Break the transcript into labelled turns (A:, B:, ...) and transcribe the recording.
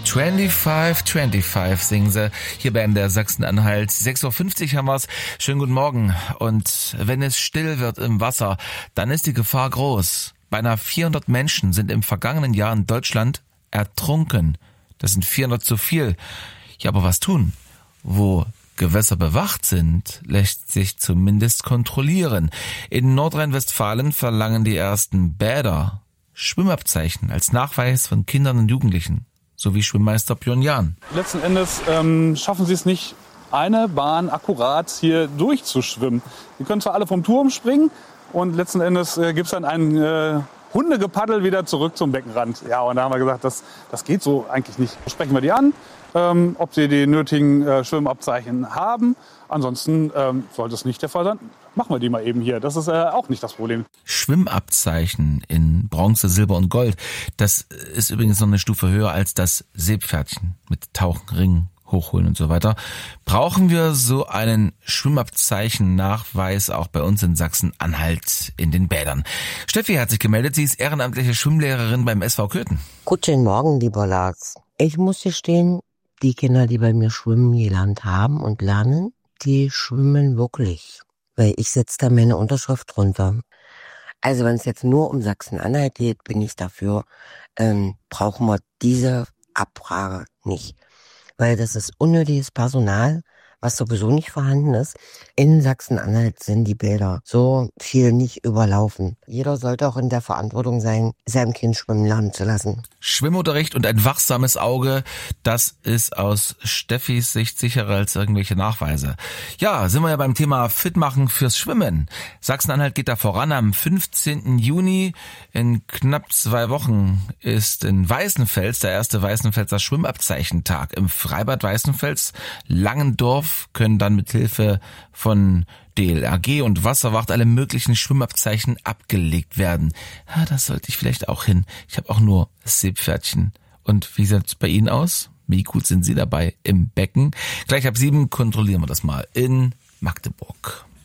A: 25 singen sie hier bei der Sachsen-Anhalt. 6.50 Uhr haben wir's. Schönen guten Morgen. Und wenn es still wird im Wasser, dann ist die Gefahr groß. Beinahe 400 Menschen sind im vergangenen Jahr in Deutschland ertrunken. Das sind 400 zu viel. Ja, aber was tun? Wo Gewässer bewacht sind, lässt sich zumindest kontrollieren. In Nordrhein-Westfalen verlangen die ersten Bäder Schwimmabzeichen als Nachweis von Kindern und Jugendlichen, so wie Schwimmmeister Björn Jahn.
B: Letzten Endes schaffen sie es nicht, eine Bahn akkurat hier durchzuschwimmen. Die können zwar alle vom Turm springen und letzten Endes gibt es dann ein Hundegepaddel wieder zurück zum Beckenrand. Ja, und da haben wir gesagt, das geht so eigentlich nicht. Sprechen wir die an, ob sie die nötigen Schwimmabzeichen haben. Ansonsten sollte es nicht der Fall sein. Machen wir die mal eben hier. Das ist auch nicht das Problem.
A: Schwimmabzeichen in Bronze, Silber und Gold. Das ist übrigens noch eine Stufe höher als das Seepferdchen mit Tauchen, Ringen, Hochholen und so weiter. Brauchen wir so einen Schwimmabzeichen-Nachweis auch bei uns in Sachsen-Anhalt in den Bädern? Steffi hat sich gemeldet. Sie ist ehrenamtliche Schwimmlehrerin beim SV Köthen.
C: Guten Morgen, lieber Lars. Ich muss gestehen, die Kinder, die bei mir schwimmen gelernt haben und lernen, die schwimmen wirklich. Weil ich setze da meine Unterschrift drunter. Also wenn es jetzt nur um Sachsen-Anhalt geht, bin ich dafür, brauchen wir diese Abfrage nicht. Weil das ist unnötiges Personal, was sowieso nicht vorhanden ist. In Sachsen-Anhalt sind die Bäder so viel nicht überlaufen. Jeder sollte auch in der Verantwortung sein, seinem Kind schwimmen lernen zu lassen.
A: Schwimmunterricht und ein wachsames Auge, das ist aus Steffis Sicht sicherer als irgendwelche Nachweise. Ja, sind wir ja beim Thema Fitmachen fürs Schwimmen. Sachsen-Anhalt geht da voran. Am 15. Juni, in knapp 2 Wochen, ist in Weißenfels der erste Weißenfelser Schwimmabzeichentag. Im Freibad Weißenfels, Langendorf, können dann mit Hilfe von DLRG und Wasserwacht alle möglichen Schwimmabzeichen abgelegt werden. Ja, das sollte ich vielleicht auch hin. Ich habe auch nur das Seepferdchen. Und wie sieht es bei Ihnen aus? Wie gut sind Sie dabei im Becken? Gleich ab 7 kontrollieren wir das mal in Magdeburg.